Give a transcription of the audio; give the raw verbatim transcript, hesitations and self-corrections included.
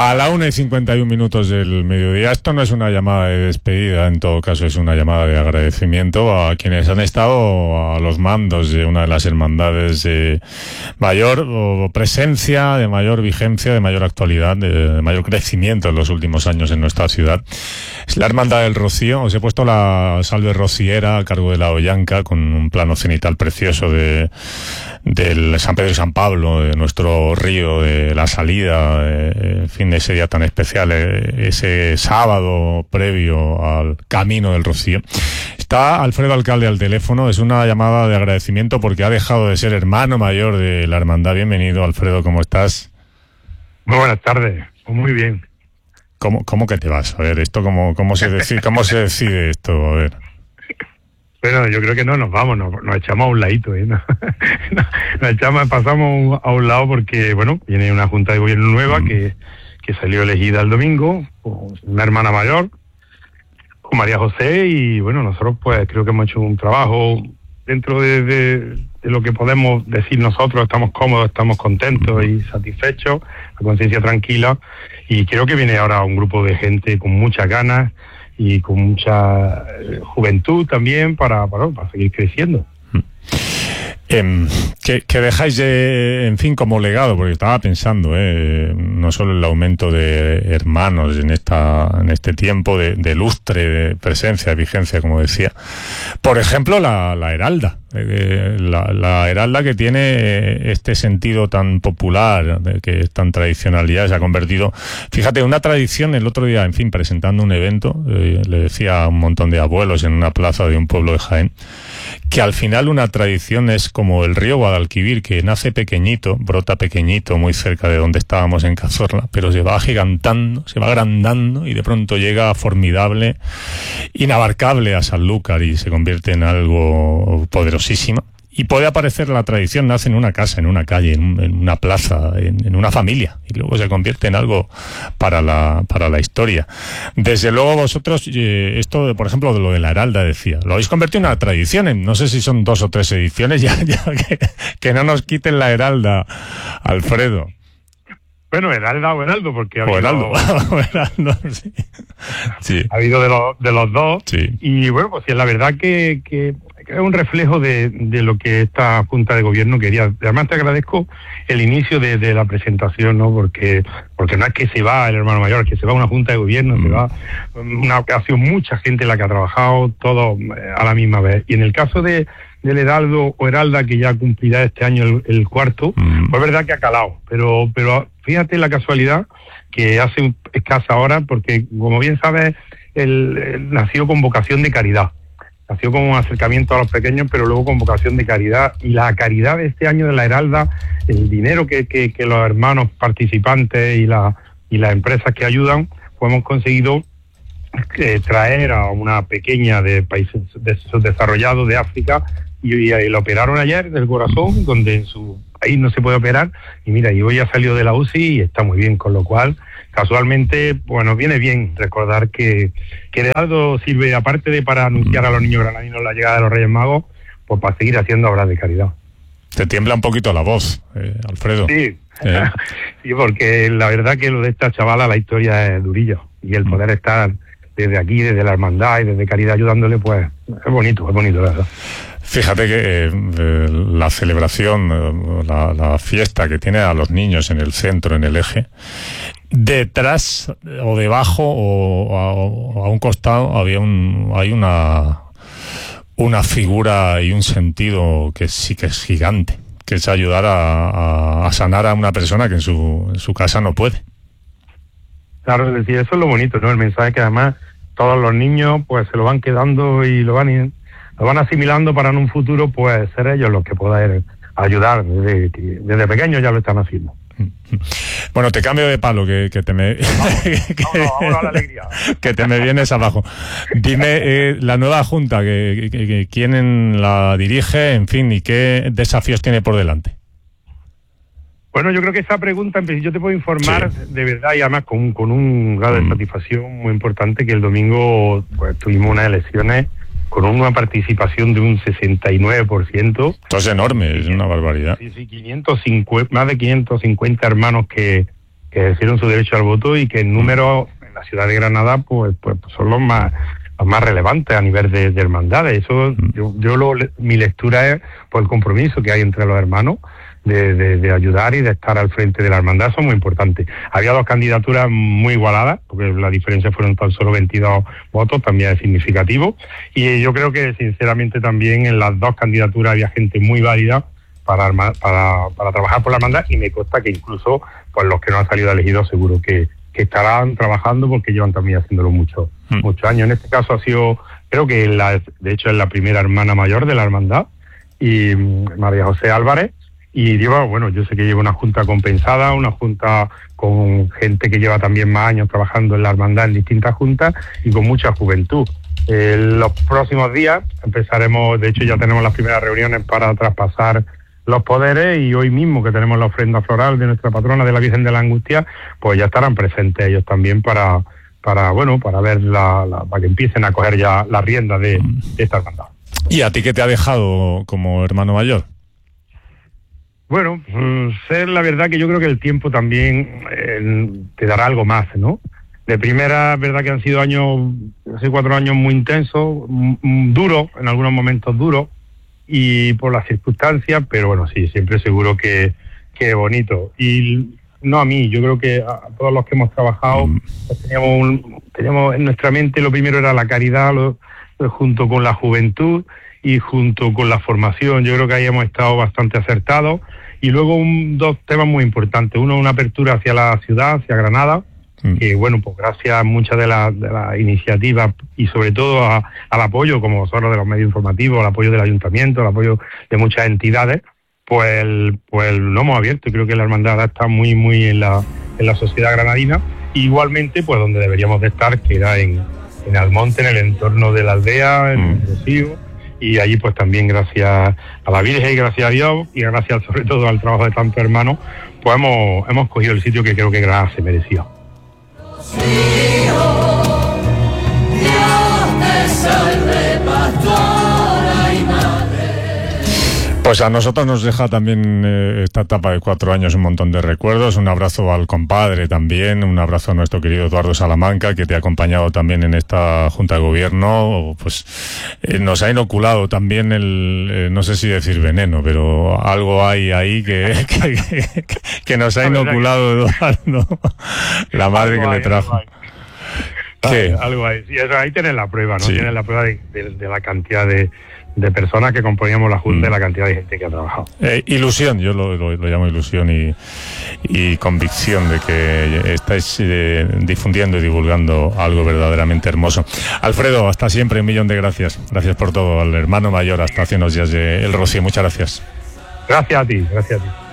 A la una y cincuenta y un minutos del mediodía. Esto no es una llamada de despedida, en todo caso es una llamada de agradecimiento a quienes han estado a los mandos de una de las hermandades de mayor presencia, de mayor vigencia, de mayor actualidad, de, de mayor crecimiento en los últimos años en nuestra ciudad. Es la Hermandad del Rocío. Os he puesto la salve rociera a cargo de la Ollanca, con un plano cenital precioso de del San Pedro y San Pablo, de nuestro río, de la salida, de, en fin, de ese día tan especial, ese sábado previo al Camino del Rocío. Está Alfredo Alcalde al teléfono. Es una llamada de agradecimiento porque ha dejado de ser hermano mayor de la hermandad. Bienvenido, Alfredo, ¿cómo estás? Muy buenas tardes, muy bien. ¿Cómo, cómo que te vas? A ver, esto cómo, cómo se decide, cómo se decide esto, a ver. Bueno, yo creo que no nos vamos, nos, nos echamos a un ladito, ¿eh? Nos, nos echamos, pasamos a un lado porque, bueno, viene una junta de gobierno nueva mm. que, que salió elegida el domingo, con una hermana mayor, con María José, y bueno, nosotros pues creo que hemos hecho un trabajo dentro de, de, de lo que podemos decir nosotros. Estamos cómodos, estamos contentos y satisfechos, la conciencia tranquila, y creo que viene ahora un grupo de gente con muchas ganas y con mucha juventud también para, para, para seguir creciendo. Eh, ¿qué, ¿Qué dejáis de, en fin, como legado? Porque estaba pensando, eh, no solo el aumento de hermanos en esta, en este tiempo de, de lustre, de presencia, de vigencia, como decía. Por ejemplo, la, la Heralda. Eh, la, la Heralda, que tiene este sentido tan popular, que es tan tradicional, ya se ha convertido, fíjate, una tradición. El otro día, en fin, presentando un evento, eh, le decía a un montón de abuelos en una plaza de un pueblo de Jaén, que al final una tradición es como el río Guadalquivir, que nace pequeñito, brota pequeñito, muy cerca de donde estábamos en Cazorla, pero se va agigantando, se va agrandando y de pronto llega formidable, inabarcable a Sanlúcar y se convierte en algo poderosísimo. Y puede aparecer la tradición, nace en una casa, en una calle, en, un, en una plaza, en, en una familia, y luego se convierte en algo para la para la historia. Desde luego vosotros, eh, esto, por ejemplo, de lo de la Heralda, decía, lo habéis convertido en una tradición, en, no sé si son dos o tres ediciones, ya, ya que, que no nos quiten la Heralda, Alfredo. Bueno, Heralda o Heraldo, porque ha habido, Heraldo, Heraldo, sí. Sí. Ha habido de, lo, de los dos, sí. Y bueno, pues sí, la verdad que... que es un reflejo de, de lo que esta Junta de Gobierno quería. Además te agradezco el inicio de, de la presentación, ¿no? Porque porque no es que se va el hermano mayor, es que se va una Junta de Gobierno, mm. se va una ocasión, mucha gente la que ha trabajado, todo a la misma vez. Y en el caso de del Heraldo o Heralda, que ya cumplirá este año el, el cuarto, mm. pues es verdad que ha calado, pero pero fíjate la casualidad que hace escasa hora, porque como bien sabes, él, él nació con vocación de caridad. Nació como un acercamiento a los pequeños, pero luego con vocación de caridad. Y la caridad de este año de la Heralda, el dinero que, que, que los hermanos participantes y, la, y las empresas que ayudan, pues hemos conseguido eh, traer a una pequeña de países desarrollados de África, y, y, y la operaron ayer del corazón, donde en su país no se puede operar. Y mira, y hoy ya salió de la U C I y está muy bien, con lo cual... Casualmente, bueno, viene bien recordar que, que el Heraldo sirve, aparte de para anunciar a los niños granadinos la llegada de los Reyes Magos, pues para seguir haciendo obras de caridad. Te tiembla un poquito la voz, eh, Alfredo. Sí, ¿Eh? Sí, porque la verdad que lo de esta chavala, la historia es durillo. Y el poder estar desde aquí, desde la hermandad y desde caridad ayudándole, pues es bonito, es bonito, la verdad. Fíjate que eh, la celebración, eh, la, la fiesta que tiene a los niños en el centro, en el eje, detrás o debajo o a, o a un costado había un hay una una figura y un sentido que sí que es gigante, que es ayudar a, a, a sanar a una persona que en su, en su casa no puede. Claro, es decir, eso es lo bonito, ¿no? El mensaje que además todos los niños pues se lo van quedando y lo van lo van asimilando para en un futuro pues ser ellos los que puedan ayudar. Desde, desde pequeños ya lo están haciendo. Bueno, te cambio de palo, que, que te me vamos, que, vamos, vamos a la alegría. Que te me vienes abajo. Dime, eh, la nueva junta, que, que, que quién la dirige, en fin, y qué desafíos tiene por delante. Bueno, yo creo que esa pregunta, yo te puedo informar, sí, de verdad, y además con, con un grado de mm. satisfacción muy importante, que el domingo pues tuvimos unas elecciones con una participación de un sesenta y nueve por ciento. Esto es enorme, es una barbaridad. Sí, sí, quinientos cincuenta, más de quinientos cincuenta hermanos que, que que ejercieron su derecho al voto y que en número en la ciudad de Granada pues, pues son los más los más relevantes a nivel de, de hermandades. Eso yo, yo lo, mi lectura es por el compromiso que hay entre los hermanos de, de, de ayudar y de estar al frente de la hermandad. Son muy importantes. Había dos candidaturas muy igualadas, porque la diferencia fueron tan solo veintidós votos, también es significativo, y yo creo que sinceramente también en las dos candidaturas había gente muy válida para, para, para trabajar por la hermandad, y me consta que incluso pues los que no han salido elegidos seguro que, que estarán trabajando, porque llevan también haciéndolo mucho, mm. muchos años. En este caso ha sido, creo que la, de hecho es la primera hermana mayor de la hermandad, y María José Álvarez, y lleva, bueno, yo sé que lleva una junta compensada, una junta con gente que lleva también más años trabajando en la hermandad en distintas juntas y con mucha juventud. En los próximos días empezaremos, de hecho ya tenemos las primeras reuniones para traspasar los poderes, y hoy mismo que tenemos la ofrenda floral de nuestra patrona de la Virgen de la Angustia, pues ya estarán presentes ellos también para, para bueno, para ver la, la, para que empiecen a coger ya la rienda de, de esta hermandad. ¿Y a ti qué te ha dejado como hermano mayor? Bueno, pues, es la verdad que yo creo que el tiempo también eh, te dará algo más, ¿no? De primera, es verdad que han sido años, hace cuatro años muy intensos, m- duros, en algunos momentos duros, y por las circunstancias, pero bueno, sí, siempre seguro que, que bonito. Y no a mí, yo creo que a todos los que hemos trabajado, pues teníamos, un, teníamos en nuestra mente, lo primero era la caridad, lo, junto con la juventud y junto con la formación. Yo creo que ahí hemos estado bastante acertados. Y luego un, dos temas muy importantes. Uno, una apertura hacia la ciudad, hacia Granada, mm. que bueno, pues gracias a muchas de las de las iniciativas y sobre todo a, al apoyo, como vosotros, de los medios informativos, al apoyo del ayuntamiento, al apoyo de muchas entidades, pues, pues lo hemos abierto. Y creo que la hermandad está muy, muy en la, en la sociedad granadina. Y igualmente, pues donde deberíamos de estar, que era en, en Almonte, en el entorno de la aldea, en mm. el Rocío. Y allí pues también gracias a la Virgen y gracias a Dios y gracias sobre todo al trabajo de tantos hermanos, pues hemos, hemos cogido el sitio que creo que Granada se merecía. Pues a nosotros nos deja también eh, esta etapa de cuatro años un montón de recuerdos. Un abrazo al compadre también, un abrazo a nuestro querido Eduardo Salamanca, que te ha acompañado también en esta Junta de Gobierno. Pues eh, nos ha inoculado también el, eh, no sé si decir veneno, pero algo hay ahí que, que, que, que nos ha inoculado Eduardo, la madre algo que hay, le trajo. Algo hay. ¿Qué? Algo hay. Sí, eso, ahí tienes la prueba, ¿no? Sí. Tienes la prueba de, de, de la cantidad de de personas que componíamos la Junta mm. y la cantidad de gente que ha trabajado. Eh, ilusión, yo lo, lo, lo llamo ilusión y, y convicción de que estáis eh, difundiendo y divulgando algo verdaderamente hermoso. Alfredo, hasta siempre, un millón de gracias. Gracias por todo, al hermano mayor, hasta hace unos días de El Rocío. Muchas gracias. Gracias a ti, gracias a ti.